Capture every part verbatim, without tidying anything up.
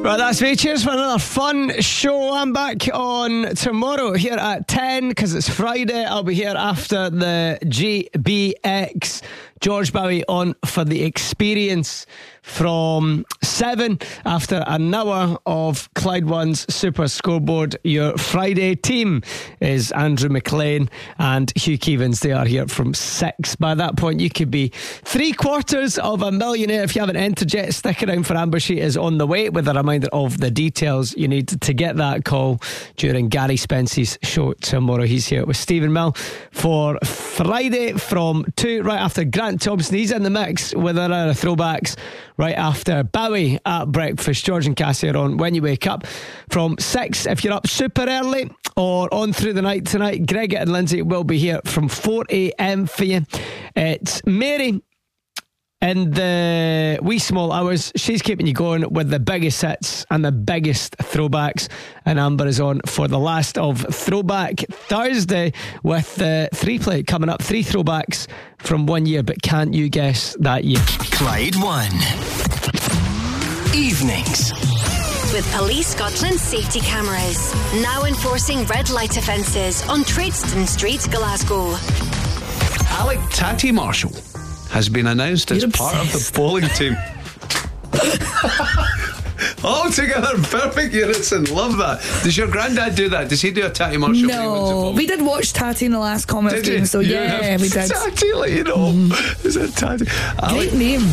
Right, that's me. Cheers for another fun show. I'm back on tomorrow here at ten because it's Friday. I'll be here after the G B X. George Bowie on for the experience from seven after an hour of Clyde One's Super Scoreboard. Your Friday team is Andrew McLean and Hugh Keevins. They are here from six. By that point, you could be three quarters of a millionaire if you haven't entered yet. Stick around for Amber Sheet is on the way with a reminder of the details you need to get that call during Gary Spence's show tomorrow. He's here with Stephen Mill for Friday from two, right after Grant Thompson. He's in the mix with a round of throwbacks right after Bowie at breakfast. George and Cassie are on when you wake up from six. If you're up super early or on through the night tonight, Greg and Lindsay will be here from four a.m. for you. It's Mary in the wee small hours. She's keeping you going with the biggest hits and the biggest throwbacks, and Amber is on for the last of Throwback Thursday with the three play coming up. Three throwbacks from one year, but can't you guess that year? Clyde One Evenings with Police Scotland safety cameras now enforcing red light offences on Tradeston Street, Glasgow. Alec Tatty Marshall has been announced as part of the bowling team. All together, perfect unison. Love that. Does your granddad do that? Does he do a Tatty Marshall? No, we did watch Tatty in the last Commonwealth game, so you yeah, we did. Tatty, like, you know, mm. Is it Tatty? Alec- Great name.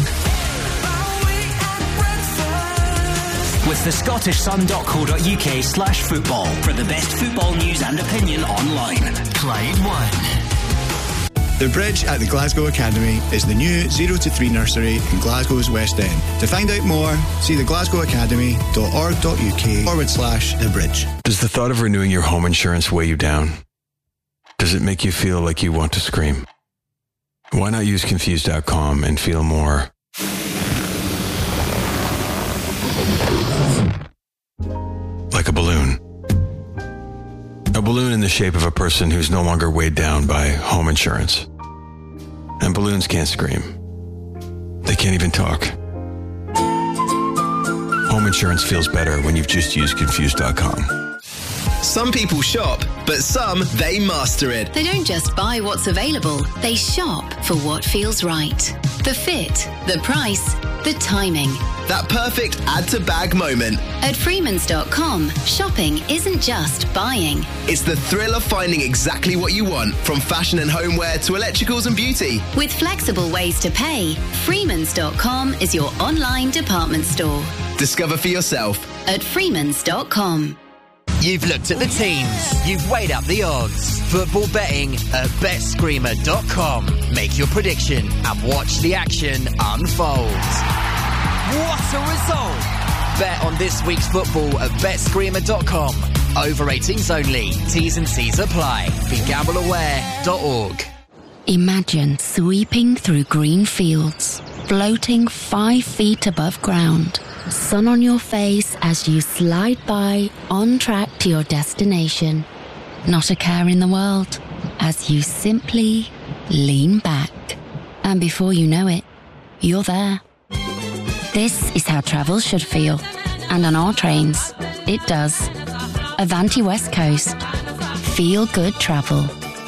With the Scottish Sun dot co dot uk slash football for the best football news and opinion online. Clyde One. The Bridge at the Glasgow Academy is the new zero to three nursery in Glasgow's West End. To find out more, see the glasgow academy dot org dot uk forward slash the bridge. Does the thought of renewing your home insurance weigh you down? Does it make you feel like you want to scream? Why not use confused dot com and feel more like a balloon? A balloon in the shape of a person who's no longer weighed down by home insurance. And balloons can't scream. They can't even talk. Home insurance feels better when you've just used confused dot com. Some people shop, but some, they master it. They don't just buy what's available, they shop for what feels right. The fit, the price, the timing. That perfect add-to-bag moment. At Freemans dot com, shopping isn't just buying. It's the thrill of finding exactly what you want, from fashion and homeware to electricals and beauty. With flexible ways to pay, Freemans dot com is your online department store. Discover for yourself at Freemans dot com. You've looked at the teams, you've weighed up the odds. Football betting at bet screamer dot com. Make your prediction and watch the action unfold. What a result! Bet on this week's football at bet screamer dot com. Over eighteens only. T's and C's apply. Be gamble aware dot org. Imagine sweeping through green fields, floating five feet above ground. Sun on your face as you slide by, on track to your destination. Not a care in the world, as you simply lean back. And before you know it, you're there. This is how travel should feel. And on our trains, it does. Avanti West Coast. Feel good travel.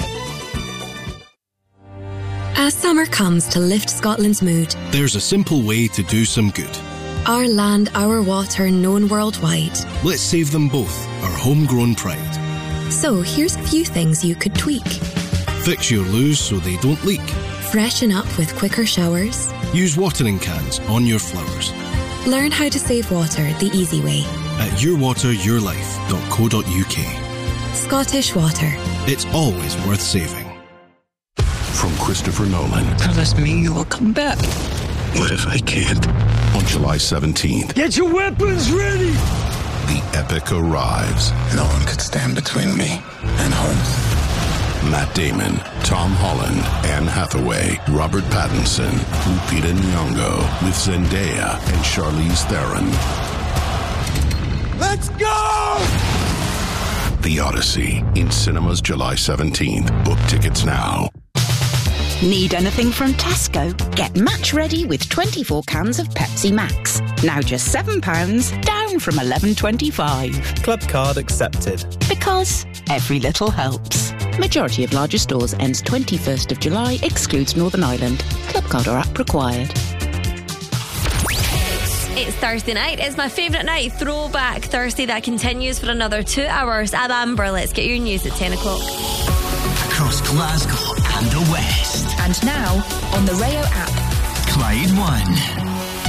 As summer comes to lift Scotland's mood, there's a simple way to do some good. Our land, our water, known worldwide. Let's save them both, our homegrown pride. So here's a few things you could tweak. Fix your loos so they don't leak. Freshen up with quicker showers. Use watering cans on your flowers. Learn how to save water the easy way. At your water your life dot co dot uk. Scottish Water. It's always worth saving. From Christopher Nolan. Does this mean you will come back? What if I can't? On July seventeenth. Get your weapons ready! The epic arrives. No one could stand between me and home. Matt Damon, Tom Holland, Anne Hathaway, Robert Pattinson, Lupita Nyong'o, with Zendaya and Charlize Theron. Let's go! The Odyssey, in cinemas July seventeenth. Book tickets now. Need anything from Tesco? Get match ready with twenty-four cans of Pepsi Max. Now just seven pounds, down from eleven twenty-five. Club card accepted. Because every little helps. Majority of larger stores ends twenty-first of July, excludes Northern Ireland. Club card or app required. It's Thursday night. It's my favourite night. Throwback Thursday that continues for another two hours. I'm Amber. Let's get your news at ten o'clock. Across Glasgow and the West. And now on the Rayo app. Clyde One.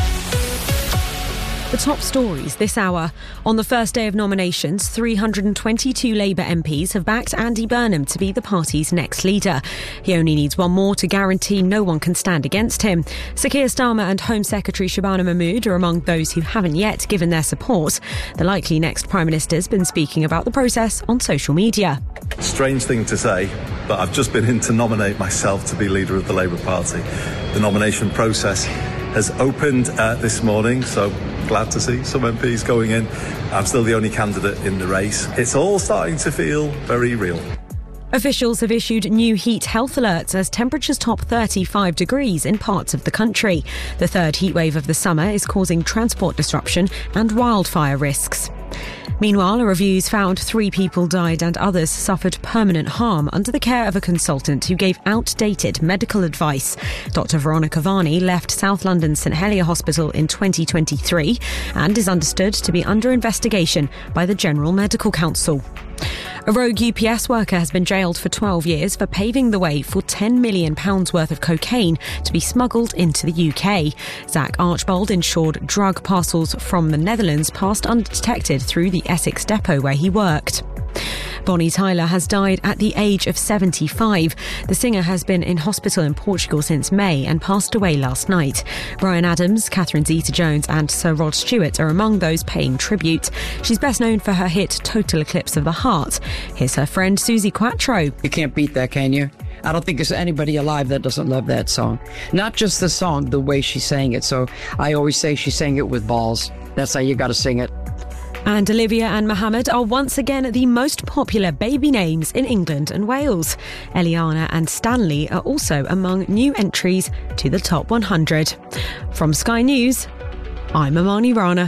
The top stories this hour. On the first day of nominations, three hundred twenty-two Labour M Ps have backed Andy Burnham to be the party's next leader. He only needs one more to guarantee no one can stand against him. Sir Keir Starmer and Home Secretary Shabana Mahmood are among those who haven't yet given their support. The likely next Prime Minister's been speaking about the process on social media. Strange thing to say, but I've just been in to nominate myself to be leader of the Labour Party. The nomination process has opened uh, this morning, so glad to see some M Ps going in. I'm still the only candidate in the race. It's all starting to feel very real. Officials have issued new heat health alerts as temperatures top thirty-five degrees in parts of the country. The third heatwave of the summer is causing transport disruption and wildfire risks. Meanwhile, a review's found three people died and others suffered permanent harm under the care of a consultant who gave outdated medical advice. Doctor Veronica Varney left South London's St Helier Hospital in twenty twenty-three and is understood to be under investigation by the General Medical Council. A rogue U P S worker has been jailed for twelve years for paving the way for ten million pounds worth of cocaine to be smuggled into the U K. Zach Archbold ensured drug parcels from the Netherlands passed undetected through the Essex depot where he worked. Bonnie Tyler has died at the age of seventy-five. The singer has been in hospital in Portugal since May and passed away last night. Bryan Adams, Catherine Zeta-Jones and Sir Rod Stewart are among those paying tribute. She's best known for her hit Total Eclipse of the Heart. Here's her friend Susie Quattro. You can't beat that, can you? I don't think there's anybody alive that doesn't love that song. Not just the song, the way she sang it. So I always say she sang it with balls. That's how you got to sing it. And Olivia and Mohammed are once again the most popular baby names in England and Wales. Eliana and Stanley are also among new entries to the top one hundred. From Sky News, I'm Amani Rana.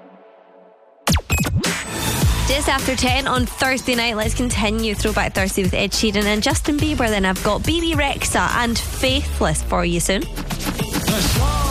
Just after ten on Thursday night, let's continue Throwback Thursday with Ed Sheeran and Justin Bieber. Then I've got Bebe Rexha and Faithless for you soon.